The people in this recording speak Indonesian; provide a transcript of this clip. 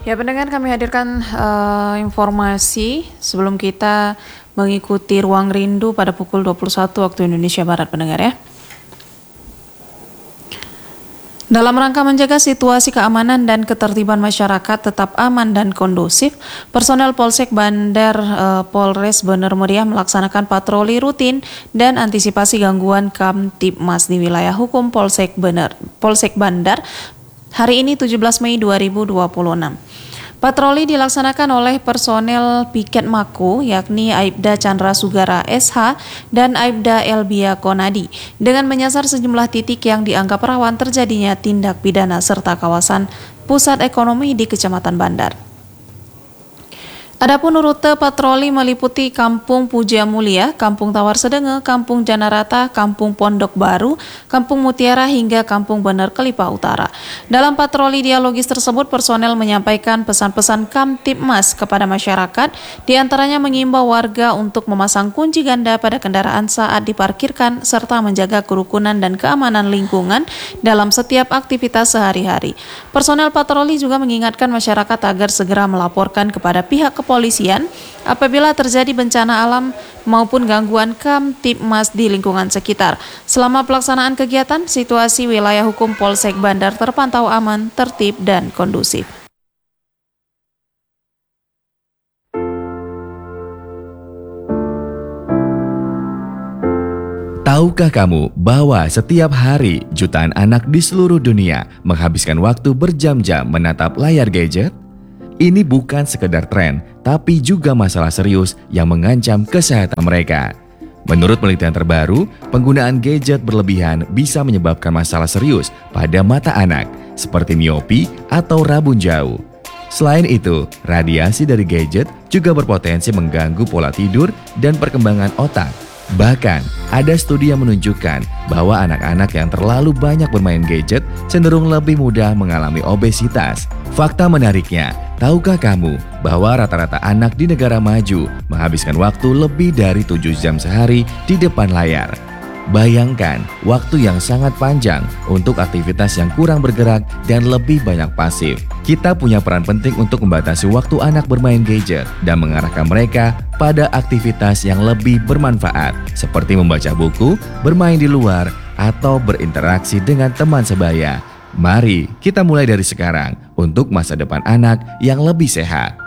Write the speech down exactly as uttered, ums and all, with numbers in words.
Ya pendengar, kami hadirkan uh, informasi sebelum kita mengikuti Ruang Rindu pada pukul dua puluh satu waktu Indonesia Barat, pendengar ya. Dalam rangka menjaga situasi keamanan dan ketertiban masyarakat tetap aman dan kondusif, personel Polsek Bandar uh, Polres Bener Meriah melaksanakan patroli rutin dan antisipasi gangguan Kamtibmas di wilayah hukum Polsek Bener, Polsek Bandar hari ini tujuh belas Mei dua ribu dua puluh enam. Patroli dilaksanakan oleh personel Piket Mako, yakni Aibda Chandra Sugara S H dan Aibda Elbia Konadi, dengan menyasar sejumlah titik yang dianggap rawan terjadinya tindak pidana serta kawasan pusat ekonomi di Kecamatan Bandar. Adapun rute patroli meliputi Kampung Puja Mulia, Kampung Tawar Sedenge, Kampung Janarata, Kampung Pondok Baru, Kampung Mutiara hingga Kampung Bener Kelipa Utara. Dalam patroli dialogis tersebut, personel menyampaikan pesan-pesan Kamtibmas kepada masyarakat, diantaranya mengimbau warga untuk memasang kunci ganda pada kendaraan saat diparkirkan serta menjaga kerukunan dan keamanan lingkungan dalam setiap aktivitas sehari-hari. Personel patroli juga mengingatkan masyarakat agar segera melaporkan kepada pihak kepolisian Kepolisian apabila terjadi bencana alam maupun gangguan Kamtibmas di lingkungan sekitar. Selama pelaksanaan kegiatan, situasi wilayah hukum Polsek Bandar terpantau aman, tertib, dan kondusif. Tahukah kamu bahwa setiap hari jutaan anak di seluruh dunia menghabiskan waktu berjam-jam menatap layar gadget? Ini bukan sekedar tren, tapi juga masalah serius yang mengancam kesehatan mereka. Menurut penelitian terbaru, penggunaan gadget berlebihan bisa menyebabkan masalah serius pada mata anak, seperti miopi atau rabun jauh. Selain itu, radiasi dari gadget juga berpotensi mengganggu pola tidur dan perkembangan otak. Bahkan, ada studi yang menunjukkan bahwa anak-anak yang terlalu banyak bermain gadget cenderung lebih mudah mengalami obesitas. Fakta menariknya, tahukah kamu bahwa rata-rata anak di negara maju menghabiskan waktu lebih dari tujuh jam sehari di depan layar? Bayangkan waktu yang sangat panjang untuk aktivitas yang kurang bergerak dan lebih banyak pasif. Kita punya peran penting untuk membatasi waktu anak bermain gadget dan mengarahkan mereka pada aktivitas yang lebih bermanfaat, seperti membaca buku, bermain di luar, atau berinteraksi dengan teman sebaya. Mari kita mulai dari sekarang untuk masa depan anak yang lebih sehat.